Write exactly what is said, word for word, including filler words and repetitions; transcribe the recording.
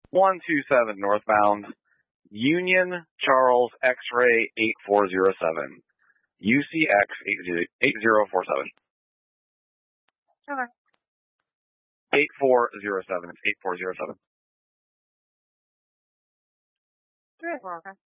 one two seven northbound, Union Charles X-ray eight four zero seven. U C X eight zero four seven. Okay. eight four zero seven. It's eight four zero seven. Three, four, okay.